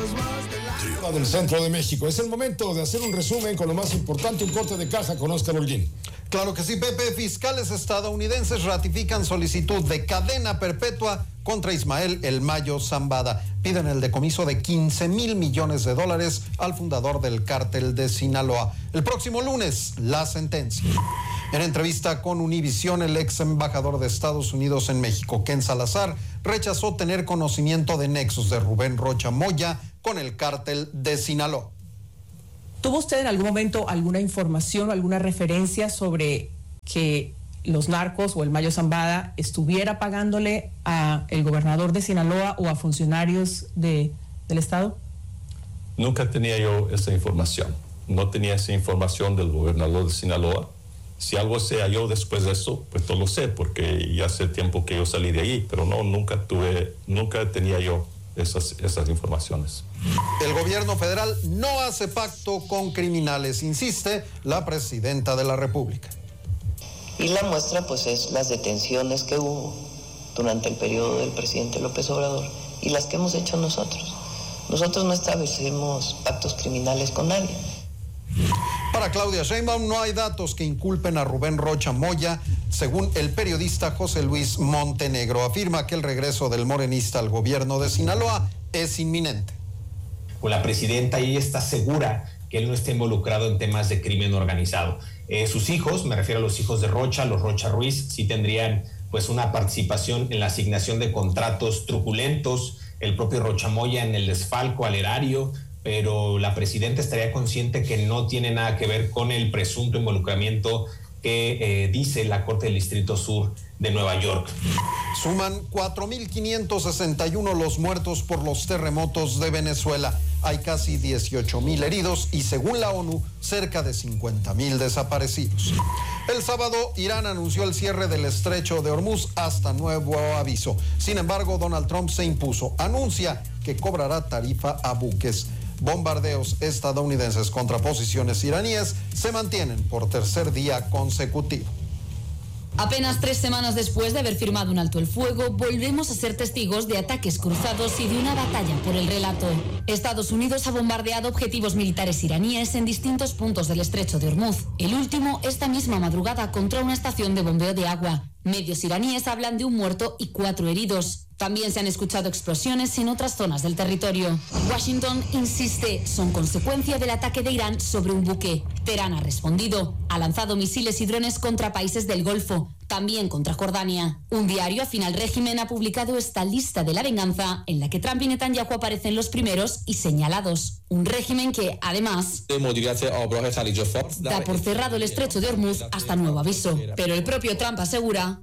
Del centro de México. Es el momento de hacer un resumen con lo más importante, un corte de caja con Oscar Holguín. Claro que sí, Pepe. Fiscales estadounidenses ratifican solicitud de cadena perpetua contra Ismael El Mayo Zambada. Piden el decomiso de $15,000 millones al fundador del cártel de Sinaloa. El próximo lunes, la sentencia. En entrevista con Univisión, el ex embajador de Estados Unidos en México, Ken Salazar, rechazó tener conocimiento de nexos de Rubén Rocha Moya con el cártel de Sinaloa. ¿Tuvo usted en algún momento alguna información o alguna referencia sobre que los narcos o el Mayo Zambada estuviera pagándole a el gobernador de Sinaloa o a funcionarios del estado? Nunca tenía yo esa información. No tenía esa información del gobernador de Sinaloa. Si algo se halló después de eso, pues no lo sé, porque ya hace tiempo que yo salí de allí, pero no, nunca tenía yo esas informaciones. El gobierno federal no hace pacto con criminales, insiste la presidenta de la República. Y la muestra pues es las detenciones que hubo durante el periodo del presidente López Obrador y las que hemos hecho nosotros. Nosotros no establecemos pactos criminales con nadie. Para Claudia Sheinbaum no hay datos que inculpen a Rubén Rocha Moya, según el periodista José Luis Montenegro. Afirma que el regreso del morenista al gobierno de Sinaloa es inminente. Con la presidenta, ella está segura que él no esté involucrado en temas de crimen organizado. Sus hijos, me refiero a los hijos de Rocha, los Rocha Ruiz, sí tendrían pues una participación en la asignación de contratos truculentos, el propio Rocha Moya en el desfalco al erario, pero la presidenta estaría consciente que no tiene nada que ver con el presunto involucramiento que dice la Corte del Distrito Sur de Nueva York. Suman 4,561 los muertos por los terremotos de Venezuela. Hay casi 18,000 heridos y, según la ONU, cerca de 50,000 desaparecidos. El sábado, Irán anunció el cierre del estrecho de Hormuz hasta nuevo aviso. Sin embargo, Donald Trump se impuso. Anuncia que cobrará tarifa a buques. Bombardeos estadounidenses contra posiciones iraníes se mantienen por tercer día consecutivo. Apenas 3 semanas después de haber firmado un alto el fuego, volvemos a ser testigos de ataques cruzados y de una batalla por el relato. Estados Unidos ha bombardeado objetivos militares iraníes en distintos puntos del estrecho de Hormuz. El último, esta misma madrugada, contra una estación de bombeo de agua. Medios iraníes hablan de un muerto y 4 heridos. También se han escuchado explosiones en otras zonas del territorio. Washington insiste, son consecuencia del ataque de Irán sobre un buque. Teherán ha respondido, ha lanzado misiles y drones contra países del Golfo, también contra Jordania. Un diario afín al régimen ha publicado esta lista de la venganza, en la que Trump y Netanyahu aparecen los primeros y señalados. Un régimen que, además, da por cerrado el estrecho de Hormuz hasta nuevo aviso. Pero el propio Trump asegura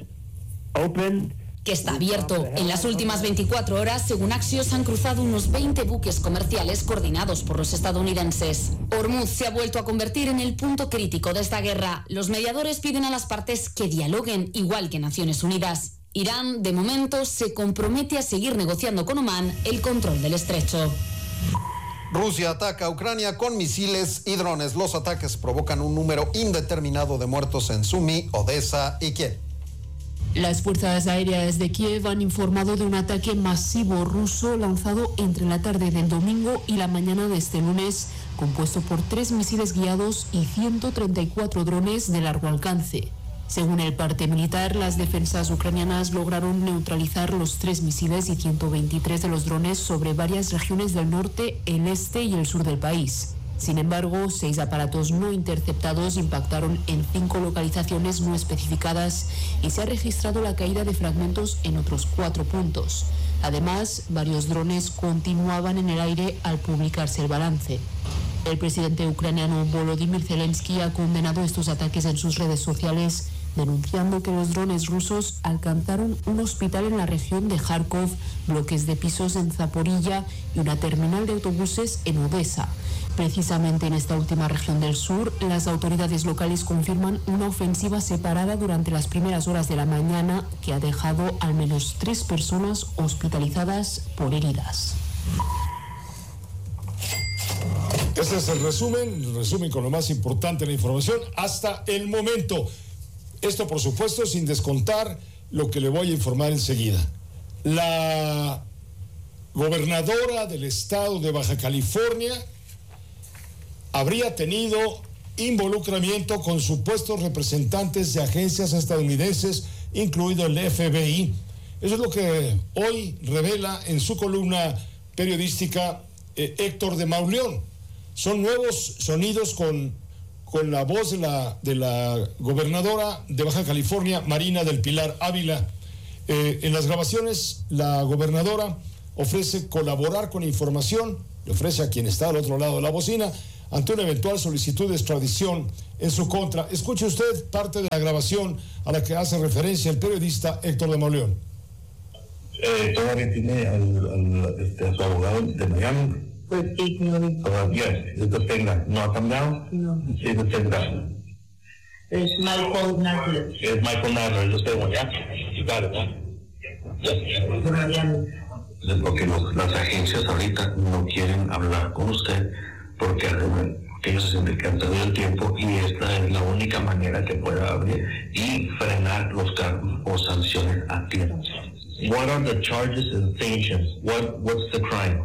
que está abierto. En las últimas 24 horas, según Axios, han cruzado unos 20 buques comerciales coordinados por los estadounidenses. Hormuz se ha vuelto a convertir en el punto crítico de esta guerra. Los mediadores piden a las partes que dialoguen, igual que Naciones Unidas. Irán, de momento, se compromete a seguir negociando con Omán el control del estrecho. Rusia ataca a Ucrania con misiles y drones. Los ataques provocan un número indeterminado de muertos en Sumy, Odessa y Kiev. Las fuerzas aéreas de Kiev han informado de un ataque masivo ruso lanzado entre la tarde del domingo y la mañana de este lunes, compuesto por 3 misiles guiados y 134 drones de largo alcance. Según el parte militar, las defensas ucranianas lograron neutralizar los 3 misiles y 123 de los drones sobre varias regiones del norte, el este y el sur del país. Sin embargo, 6 aparatos no interceptados impactaron en 5 localizaciones no especificadas y se ha registrado la caída de fragmentos en otros 4 puntos. Además, varios drones continuaban en el aire al publicarse el balance. El presidente ucraniano Volodymyr Zelensky ha condenado estos ataques en sus redes sociales, denunciando que los drones rusos alcanzaron un hospital en la región de Kharkov, bloques de pisos en Zaporilla y una terminal de autobuses en Odessa. Precisamente en esta última región del sur, las autoridades locales confirman una ofensiva separada durante las primeras horas de la mañana que ha dejado al menos 3 personas hospitalizadas por heridas. Este es el resumen con lo más importante de la información hasta el momento. Esto, por supuesto, sin descontar lo que le voy a informar enseguida. La gobernadora del estado de Baja California habría tenido involucramiento con supuestos representantes de agencias estadounidenses, incluido el FBI. Eso es lo que hoy revela en su columna periodística Héctor de Mauleón. Son nuevos sonidos con la voz de la gobernadora de Baja California, Marina del Pilar Ávila. En las grabaciones, la gobernadora ofrece colaborar con información, le ofrece a quien está al otro lado de la bocina, ante una eventual solicitud de extradición en su contra. Escuche usted parte de la grabación a la que hace referencia el periodista Héctor de Mauleón. Todavía tiene a su abogado de Miami. Pues sí, señorita. Yes, it's the same guy. No ha cambiado. No. It's the same guy. Es Michael Nadler. It's Michael Nadler, it's the same one, yeah? You got it, huh? Yes. De Miami. Porque las agencias ahorita no quieren hablar con usted porque ellos se sienten que han perdido el tiempo y esta es la única manera que pueda abrir y frenar los cargos o sanciones a tiempo. What are the charges and sanctions? What's the crime?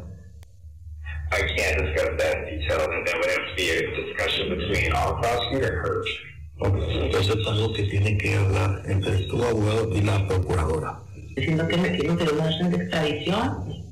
I can't discuss that in detail, and that would have to be a discussion between our prosecutor and her. Okay. Entonces es algo que tiene que hablar entre tu abogado y la procuradora. Diciendo que me quieren hacer una orden de extradición.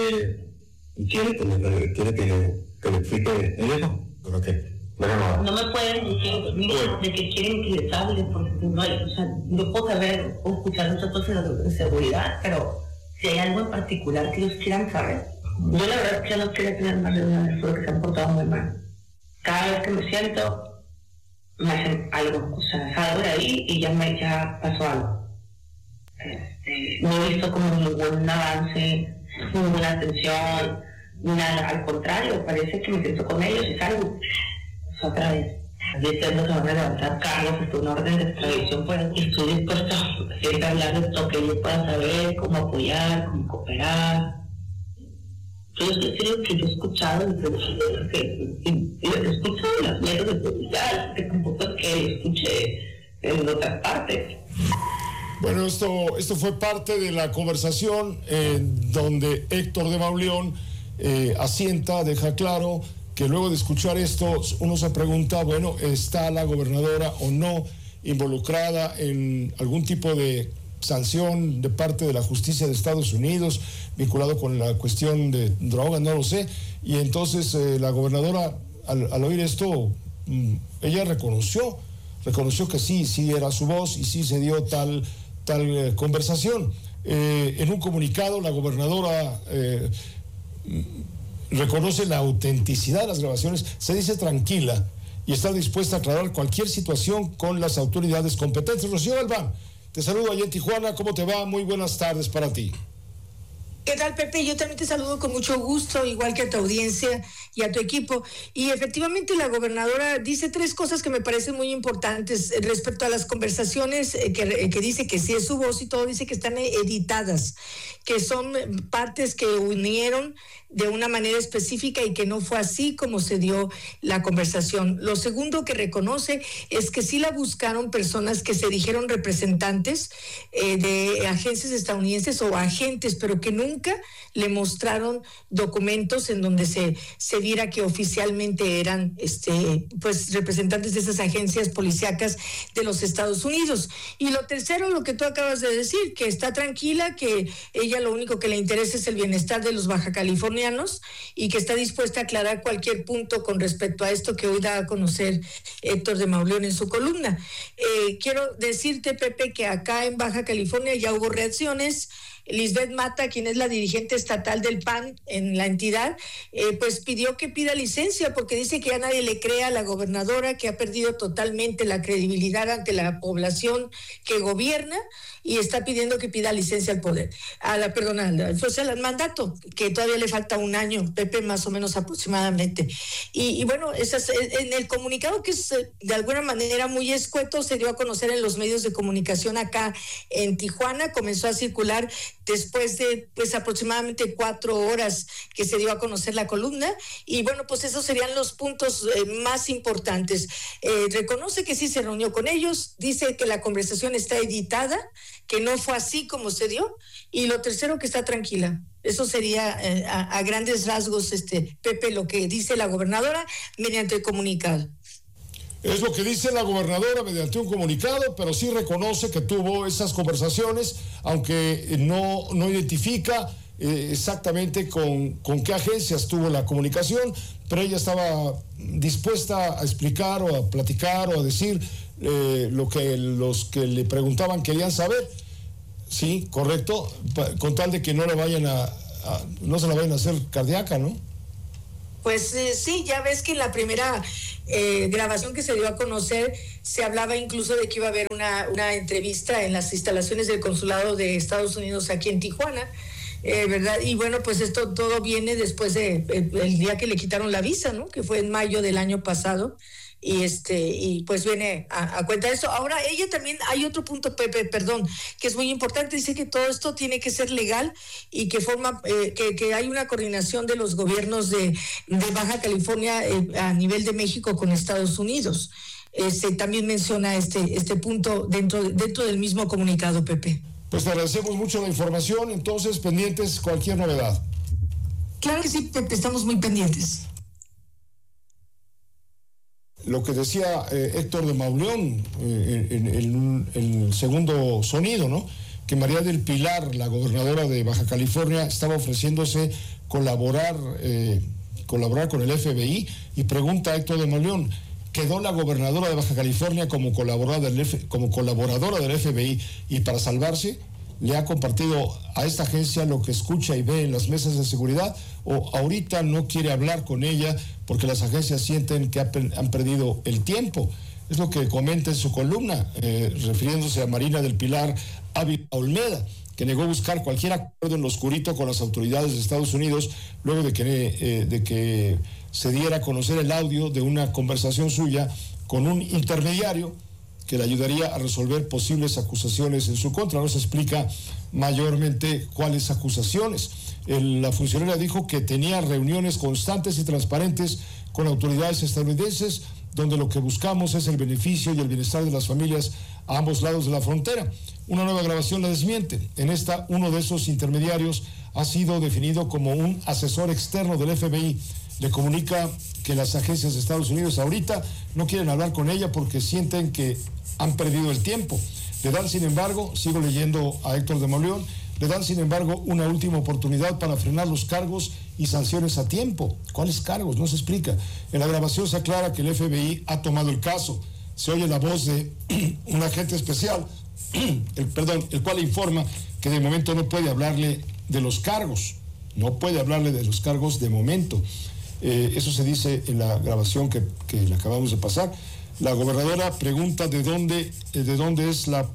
¿Quiere que le explique eso? ¿Pero qué? No me pueden decir de que quieren que les hable, porque no hay, o sea, yo puedo saber o escuchar muchas cosas de seguridad, pero si hay algo en particular que ellos quieran saber. Yo la verdad que no quería tener más reuniones porque se han portado muy mal. Cada vez que me siento, me hacen algo, o sea, salgo de ahí y ya pasó algo. No he visto como ningún avance, ninguna atención, nada, al contrario, parece que me siento con ellos y salgo otra vez. Diciendo que van a levantar cargos, esto es una orden de extradición, pues estoy dispuesta a siempre hablar de esto, que yo pueda saber cómo apoyar, cómo cooperar. Yo creo que yo he escuchado y he escuchado en las medios de publicidad, que tampoco es que escuché en otras partes. Bueno, esto fue parte de la conversación donde Héctor de Mauleón asienta, deja claro que luego de escuchar esto, uno se pregunta, bueno, ¿está la gobernadora o no involucrada en algún tipo de sanción de parte de la justicia de Estados Unidos vinculado con la cuestión de drogas? No lo sé. Y entonces la gobernadora, al oír esto, ella reconoció que sí era su voz y sí se dio tal conversación. En un comunicado, la gobernadora reconoce la autenticidad de las grabaciones, se dice tranquila y está dispuesta a aclarar cualquier situación con las autoridades competentes. Rocío Galván, te saludo allá en Tijuana. ¿Cómo te va? Muy buenas tardes para ti. ¿Qué tal, Pepe? Yo también te saludo con mucho gusto, igual que a tu audiencia y a tu equipo. Y efectivamente la gobernadora dice tres cosas que me parecen muy importantes respecto a las conversaciones que dice que sí es su voz y todo, dice que están editadas, que son partes que unieron de una manera específica y que no fue así como se dio la conversación. Lo segundo que reconoce es que sí la buscaron personas que se dijeron representantes de agencias estadounidenses o agentes, pero que nunca le mostraron documentos en donde se viera que oficialmente eran pues representantes de esas agencias policíacas de los Estados Unidos. Y lo tercero, lo que tú acabas de decir, que está tranquila, que ella lo único que le interesa es el bienestar de los baja californianos y que está dispuesta a aclarar cualquier punto con respecto a esto que hoy da a conocer Héctor de Mauleón en su columna. Quiero decirte, Pepe, que acá en Baja California ya hubo reacciones. Lisbeth Mata, quien es la dirigente estatal del PAN en la entidad, pues pidió que pida licencia porque dice que ya nadie le cree a la gobernadora, que ha perdido totalmente la credibilidad ante la población que gobierna y está pidiendo que pida licencia al poder, al mandato, que todavía le falta un año, Pepe, más o menos aproximadamente. Y bueno, en el comunicado, que es de alguna manera muy escueto, se dio a conocer en los medios de comunicación acá en Tijuana, comenzó a circular después de pues aproximadamente 4 horas que se dio a conocer la columna. Y bueno, pues esos serían los puntos más importantes. Reconoce que sí se reunió con ellos, dice que la conversación está editada, que no fue así como se dio, y lo tercero, que está tranquila. Eso sería a grandes rasgos, Pepe, lo que dice la gobernadora mediante el comunicado. Es lo que dice la gobernadora mediante un comunicado, pero sí reconoce que tuvo esas conversaciones, aunque no identifica exactamente con qué agencias tuvo la comunicación, pero ella estaba dispuesta a explicar o a platicar o a decir lo que los que le preguntaban querían saber. Sí, correcto, con tal de que no le vayan no se la vayan a hacer cardíaca, ¿no? Pues sí, ya ves que en la primera grabación que se dio a conocer se hablaba incluso de que iba a haber una entrevista en las instalaciones del Consulado de Estados Unidos aquí en Tijuana, ¿verdad? Y bueno, pues esto todo viene después de el día que le quitaron la visa, ¿no? Que fue en mayo del año pasado. Y pues viene a cuenta de eso. Ahora, ella también, hay otro punto, Pepe, perdón, que es muy importante, dice que todo esto tiene que ser legal y que que hay una coordinación de los gobiernos de Baja California a nivel de México con Estados Unidos. También menciona este punto dentro del mismo comunicado, Pepe. Pues te agradecemos mucho la información, entonces pendientes cualquier novedad. Claro que sí, Pepe, estamos muy pendientes. Lo que decía Héctor de Mauleón en el segundo sonido, ¿no? Que María del Pilar, la gobernadora de Baja California, estaba ofreciéndose colaborar con el FBI, y pregunta a Héctor de Mauleón, ¿quedó la gobernadora de Baja California como colaboradora del FBI y para salvarse le ha compartido a esta agencia lo que escucha y ve en las mesas de seguridad, o ahorita no quiere hablar con ella porque las agencias sienten que han perdido el tiempo? Es lo que comenta en su columna, refiriéndose a Marina del Pilar Ávila Olmeda, que negó buscar cualquier acuerdo en lo oscurito con las autoridades de Estados Unidos luego de que se diera a conocer el audio de una conversación suya con un intermediario que le ayudaría a resolver posibles acusaciones en su contra. No se explica mayormente cuáles acusaciones. La funcionaria dijo que tenía reuniones constantes y transparentes con autoridades estadounidenses, donde lo que buscamos es el beneficio y el bienestar de las familias a ambos lados de la frontera. Una nueva grabación la desmiente. En esta, uno de esos intermediarios ha sido definido como un asesor externo del FBI. Le comunica que las agencias de Estados Unidos ahorita no quieren hablar con ella porque sienten que han perdido el tiempo. Le dan, sin embargo, sigo leyendo a Héctor de Mauleón, le dan, sin embargo, una última oportunidad para frenar los cargos y sanciones a tiempo. ¿Cuáles cargos? No se explica. En la grabación se aclara que el FBI ha tomado el caso. Se oye la voz de un agente especial, el cual informa que de momento no puede hablarle de los cargos. No puede hablarle de los cargos de momento. Eso se dice en la grabación que le acabamos de pasar. La gobernadora pregunta de dónde es la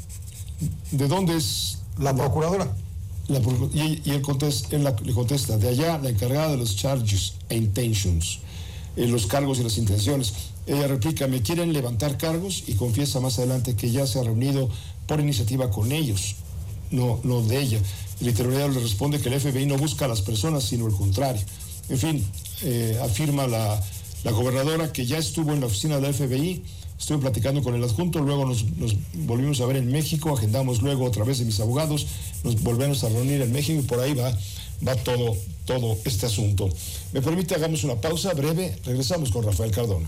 procuradora. Y él le contesta, de allá la encargada de los charges e intentions, los cargos y las intenciones. Ella replica, me quieren levantar cargos, y confiesa más adelante que ya se ha reunido por iniciativa con ellos, no de ella. El intermediario le responde que el FBI no busca a las personas, sino el contrario. En fin, afirma la gobernadora que ya estuvo en la oficina de la FBI, estuve platicando con el adjunto, luego nos volvimos a ver en México, agendamos luego a través de mis abogados, nos volvemos a reunir en México, y por ahí va todo este asunto. ¿Me permite hagamos una pausa breve? Regresamos con Rafael Cardona.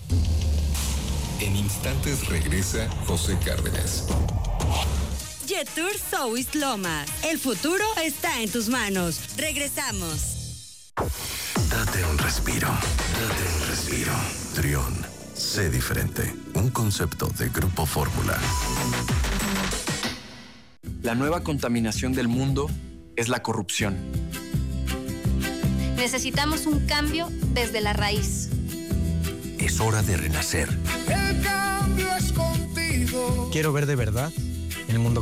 En instantes regresa José Cárdenas. Jetour South Lomas. El futuro está en tus manos. Regresamos. Date un respiro. Trión. Sé diferente. Un concepto de Grupo Fórmula. La nueva contaminación del mundo es la corrupción. Necesitamos un cambio desde la raíz. Es hora de renacer. El cambio es contigo. Quiero ver de verdad el mundo